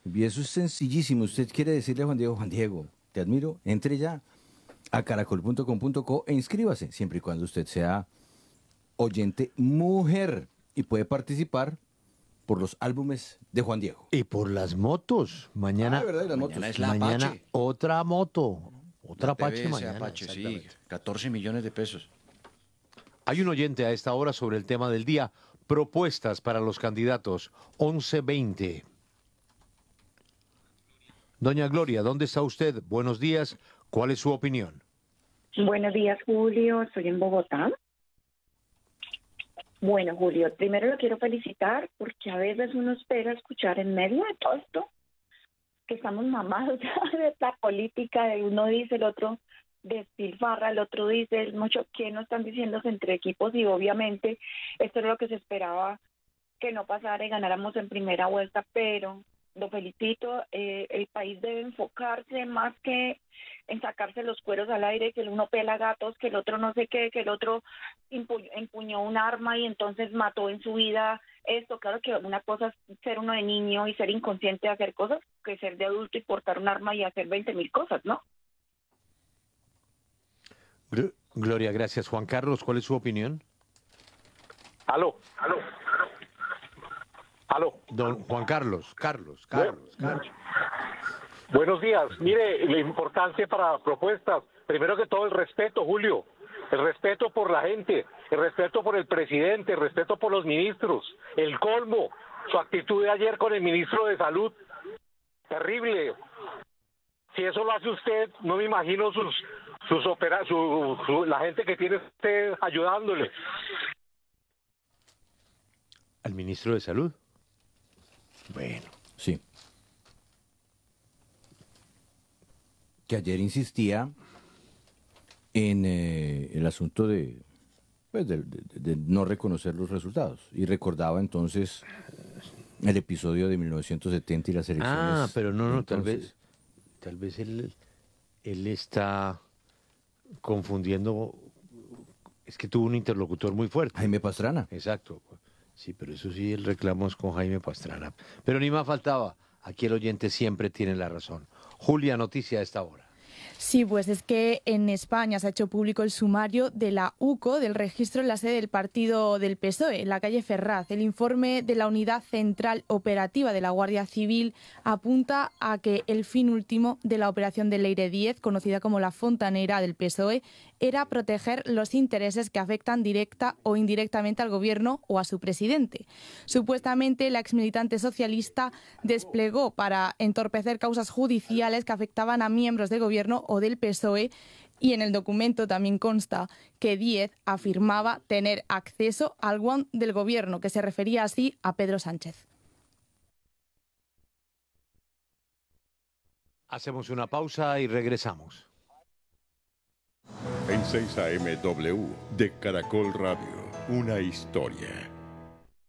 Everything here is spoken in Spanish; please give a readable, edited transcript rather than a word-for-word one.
Y eso es sencillísimo. Usted quiere decirle a Juan Diego, te admiro, entre ya a caracol.com.co e inscríbase, siempre y cuando usted sea oyente mujer y puede participar por los álbumes de Juan Diego. Y por las motos. Mañana, ¿Verdad? Y las Mañana motos. es la mañana Apache. otra moto. Otra La Apache PBS mañana. Apache, sí, exactamente. 14 millones de pesos. Hay un oyente a esta hora sobre el tema del día. Propuestas para los candidatos. 11:20. Doña Gloria, ¿dónde está usted? Buenos días. ¿Cuál es su opinión? Buenos días, Julio. Estoy en Bogotá. Bueno, Julio, primero lo quiero felicitar porque a veces uno espera escuchar en medio de todo esto que estamos mamados ya de la política, de uno dice, el otro despilfarra, el otro dice, el mucho que no están diciéndose entre equipos y obviamente esto es lo que se esperaba que no pasara y ganáramos en primera vuelta, pero lo felicito, el país debe enfocarse más que en sacarse los cueros al aire, que el uno pela gatos, que el otro no sé qué, que el otro empuñó un arma y entonces mató en su vida esto. Claro que una cosa es ser uno de niño y ser inconsciente de hacer cosas, que ser de adulto y portar un arma y hacer 20.000 cosas, ¿no? Gloria, gracias. Juan Carlos, ¿cuál es su opinión? Aló. Don Juan Carlos. Carlos. Buenos días. Mire, la importancia para propuestas. Primero que todo, el respeto, Julio. El respeto por la gente, el respeto por el presidente, el respeto por los ministros. El colmo, su actitud de ayer con el ministro de Salud. Terrible. Si eso lo hace usted, no me imagino la gente que tiene usted ayudándole. ¿Al ministro de Salud? Bueno. Sí. Que ayer insistía en el asunto de no reconocer los resultados. Y recordaba entonces el episodio de 1970 y las elecciones. Ah, pero no, entonces, tal vez él está confundiendo. Es que tuvo un interlocutor muy fuerte. Jaime Pastrana. Exacto. Sí, pero eso sí, el reclamo es con Jaime Pastrana. Pero ni más faltaba. Aquí el oyente siempre tiene la razón. Julia, noticia a esta hora. Sí, pues es que en España se ha hecho público el sumario de la UCO del registro en la sede del partido del PSOE, en la calle Ferraz. El informe de la Unidad Central Operativa de la Guardia Civil apunta a que el fin último de la operación de Leire 10, conocida como la Fontanera del PSOE, era proteger los intereses que afectan directa o indirectamente al gobierno o a su presidente. Supuestamente, la exmilitante socialista desplegó para entorpecer causas judiciales que afectaban a miembros del gobierno o del PSOE, y en el documento también consta que Díez afirmaba tener acceso al one del gobierno, que se refería así a Pedro Sánchez. Hacemos una pausa y regresamos. En 6 AM W de Caracol Radio, una historia.